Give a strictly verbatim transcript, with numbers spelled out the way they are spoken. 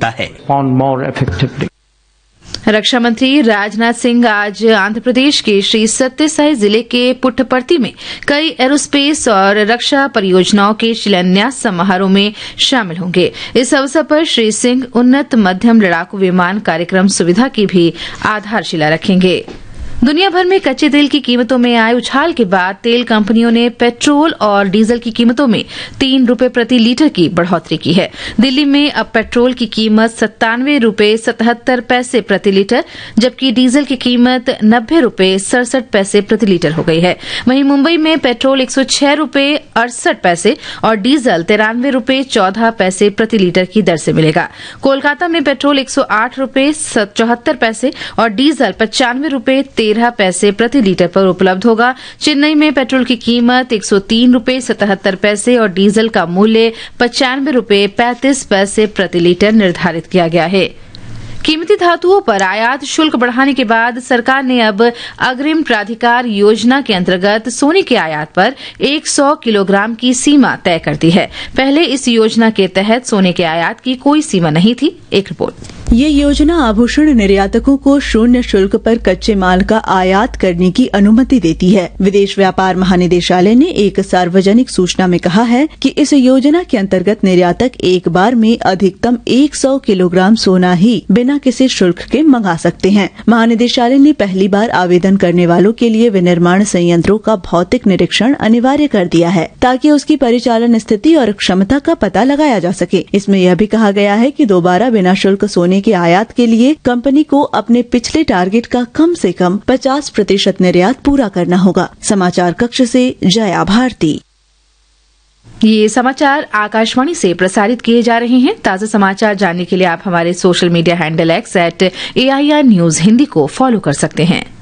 सकता है। रक्षा मंत्री राजनाथ सिंह आज आंध्र प्रदेश के श्री सत्यसाई जिले के पुट्टपर्ती में कई एरोस्पेस और रक्षा परियोजनाओं के शिलान्यास समारोह में शामिल होंगे। इस अवसर पर श्री सिंह उन्नत मध्यम लड़ाकू विमान कार्यक्रम सुविधा की भी आधारशिला रखेंगे। दुनिया भर में कच्चे तेल की कीमतों में आए उछाल के बाद तेल कंपनियों ने पेट्रोल और डीजल की कीमतों में तीन रुपए प्रति लीटर की बढ़ोतरी की है। दिल्ली में अब पेट्रोल की कीमत सत्तानवे रुपए सतहत्तर पैसे प्रति लीटर, जबकि डीजल की कीमत नब्बे रुपए सड़सठ पैसे प्रति लीटर हो गई है। वहीं मुंबई में पेट्रोल एक सौ छह रुपए अड़सठ पैसे और डीजल तिरानवे रुपए चौदह पैसे प्रति लीटर की दर से मिलेगा। कोलकाता में पेट्रोल एक सौ आठ रुपए चौहत्तर पैसे और डीजल पचानवे रुपए तेरह पैसे प्रति लीटर पर उपलब्ध होगा। चेन्नई में पेट्रोल की कीमत एक सौ तीन रुपए सतहत्तर पैसे और डीजल का मूल्य पचानवे रुपए पैंतीस पैसे प्रति लीटर निर्धारित किया गया है। कीमती धातुओं पर आयात शुल्क बढ़ाने के बाद सरकार ने अब अग्रिम प्राधिकार योजना के अंतर्गत सोने के आयात पर सौ किलोग्राम की सीमा तय कर दी है। पहले इस योजना के तहत सोने के आयात की कोई सीमा नहीं थी। एक रिपोर्ट। ये योजना आभूषण निर्यातकों को शून्य शुल्क पर कच्चे माल का आयात करने की अनुमति देती है। विदेश व्यापार महानिदेशालय ने एक सार्वजनिक सूचना में कहा है कि इस योजना के अंतर्गत निर्यातक एक बार में अधिकतम सौ किलोग्राम सोना ही बिना किसी शुल्क के मंगा सकते हैं। महानिदेशालय ने पहली बार आवेदन करने वालों के लिए विनिर्माण संयंत्रों का भौतिक निरीक्षण अनिवार्य कर दिया है, ताकि उसकी परिचालन स्थिति और क्षमता का पता लगाया जा सके। इसमें यह भी कहा गया है कि दोबारा बिना शुल्क सोने के आयात के लिए कंपनी को अपने पिछले टारगेट का कम से कम पचास प्रतिशत निर्यात पूरा करना होगा। समाचार कक्ष से जया भारती। ये समाचार आकाशवाणी से प्रसारित किए जा रहे हैं। ताज़ा समाचार जानने के लिए आप हमारे social media handle x eight A I R news Hindi को फॉलो कर सकते हैं।